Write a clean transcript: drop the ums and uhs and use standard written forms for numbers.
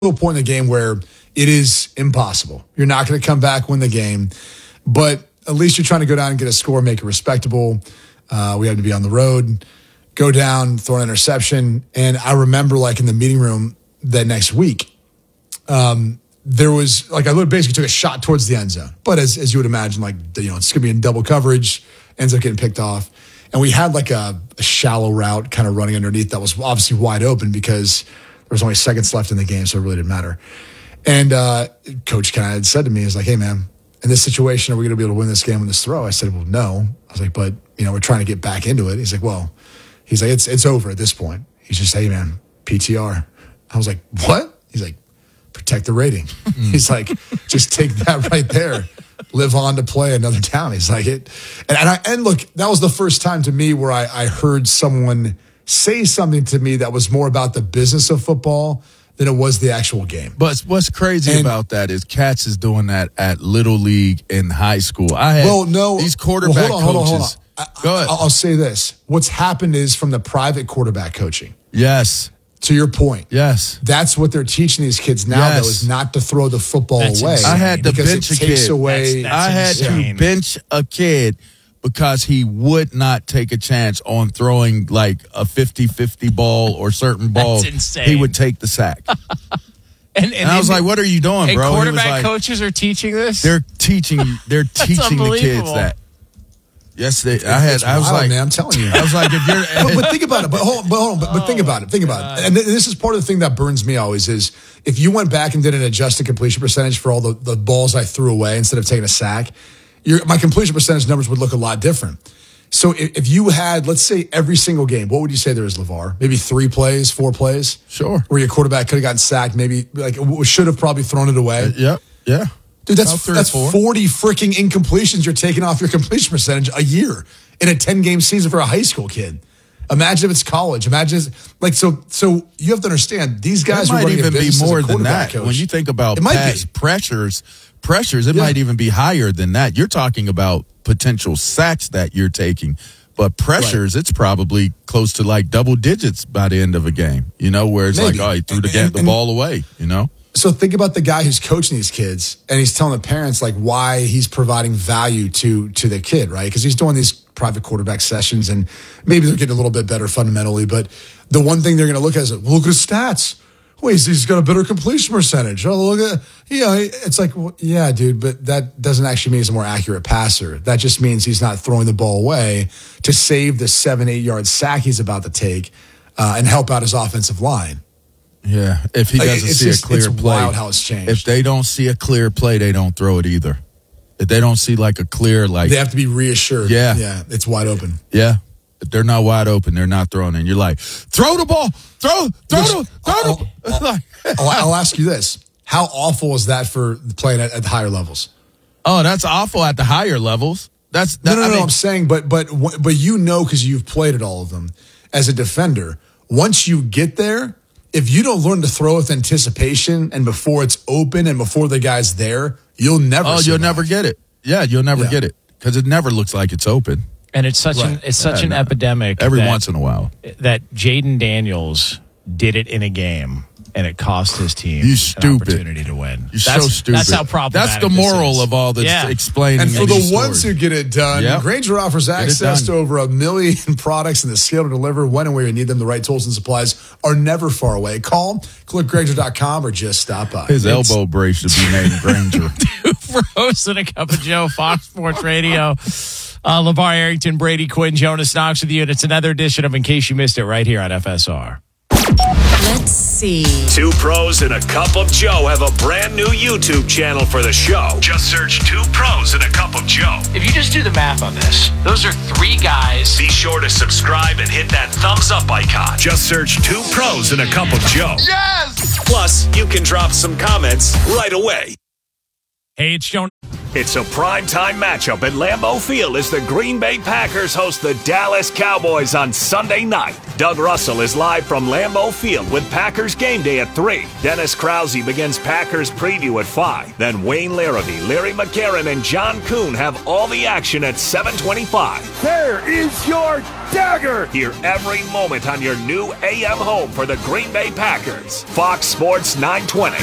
to a point in the game where it is impossible. You're not going to come back, win the game, but at least you're trying to go down and get a score, make it respectable. We had to be on the road, go down, throw an interception. And I remember like in the meeting room that next week, there was like, I basically took a shot towards the end zone. But as you would imagine, like, it's going to be in double coverage, ends up getting picked off. And we had like a shallow route kind of running underneath that was obviously wide open because there was only seconds left in the game, so it really didn't matter. And Coach kind of said to me, he's like, hey, man, in this situation, are we going to be able to win this game with this throw? I said, well, no. I was like, but, we're trying to get back into it. He's like, well, it's over at this point. He's just, hey, man, PTR. I was like, what? He's like, protect the rating. He's like, just take that right there. Live on to play another down. He's like it. And look, that was the first time to me where I heard someone say something to me that was more about the business of football than it was the actual game. But what's crazy about that is Katz is doing that at Little League in high school. I had these quarterback coaches. Hold on. Go ahead. I'll say this. What's happened is from the private quarterback coaching. Yes. To your point. Yes. That's what they're teaching these kids now, though, is not to throw the football away. Insane. I had to bench a kid. I had to bench a kid because he would not take a chance on throwing like a 50-50 ball or certain balls. That's insane. He would take the sack. and I was like, what are you doing, bro? Quarterback coaches are teaching this? They're teaching the kids that. Yes, I was like, man, I'm telling you. I was like, if you're, but think about it. But hold on. But think about it. And this is part of the thing that burns me always is if you went back and did an adjusted completion percentage for all the balls I threw away instead of taking a sack, my completion percentage numbers would look a lot different. So if you had, let's say, every single game, what would you say there is, LeVar? Maybe 3 plays, 4 plays? Sure. Where your quarterback could have gotten sacked, maybe like should have probably thrown it away. Yeah. Dude, that's 40 freaking incompletions you're taking off your completion percentage a year in a 10-game season for a high school kid. Imagine if it's college. So you have to understand these guys might even be more than that. Coach. When you think about pressures, it might even be higher than that. You're talking about potential sacks that you're taking. But pressures, It's probably close to like double digits by the end of a game, where it's like, oh, he threw the ball away, So think about the guy who's coaching these kids, and he's telling the parents like why he's providing value to the kid, right? Because he's doing these private quarterback sessions, and maybe they're getting a little bit better fundamentally. But the one thing they're going to look at is, look at his stats. Wait, he's got a better completion percentage. Oh, look at it's like, well, yeah, dude, but that doesn't actually mean he's a more accurate passer. That just means he's not throwing the ball away to save the 7-8 yard sack he's about to take and help out his offensive line. Yeah, if he doesn't see a clear play. It's wild how it's changed. If they don't see a clear play, they don't throw it either. If they don't see like a clear, they have to be reassured. Yeah, it's wide open. Yeah, if they're not wide open, they're not throwing. And you're like, throw the ball, throw. I'll ask you this: how awful is that for playing at the higher levels? Oh, that's awful at the higher levels. No. I'm saying, but because you've played at all of them as a defender. Once you get there, if you don't learn to throw with anticipation and before it's open and before the guy's there, you'll never. Oh, you'll never get it. Yeah, you'll never get it because it never looks like it's open. And it's such an epidemic. Every once in a while, that Jaden Daniels did it in a game, and it cost his team an opportunity to win. You're so stupid. That's how problematic. That's the moral of all this explaining. And for the ones who get it done, Grainger offers access to over 1 million products and the scale to deliver when and where you need them. The right tools and supplies are never far away. Call, click Grainger.com, or just stop by. His elbow brace should be named Grainger. For hosting a cup of Joe, Fox Sports Radio. LeVar Arrington, Brady Quinn, Jonas Knox with you. And it's another edition of In Case You Missed It right here on FSR. Let's see. 2 Pros and a Cup of Joe have a brand new YouTube channel for the show. Just search 2 Pros and a Cup of Joe. If you just do the math on this, those are 3 guys. Be sure to subscribe and hit that thumbs up icon. Just search 2 Pros and a Cup of Joe. Yes! Plus, you can drop some comments right away. Hey, it's Jonas. It's a primetime matchup at Lambeau Field as the Green Bay Packers host the Dallas Cowboys on Sunday night. Doug Russell is live from Lambeau Field with Packers Game Day at 3. Dennis Krause begins Packers Preview at 5. Then Wayne Larrivee, Larry McCarron, and John Kuhn have all the action at 7:25. There is your dagger! Hear every moment on your new AM home for the Green Bay Packers. Fox Sports 920.